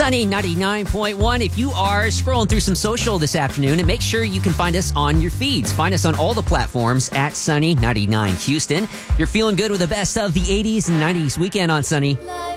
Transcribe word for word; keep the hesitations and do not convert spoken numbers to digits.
Sunny ninety-nine point one. If you are scrolling through some social this afternoon, and make sure you can find us on your feeds. Find us on all the platforms at Sunny ninety-nine Houston. You're feeling good with the best of the eighties and nineties weekend on Sunny.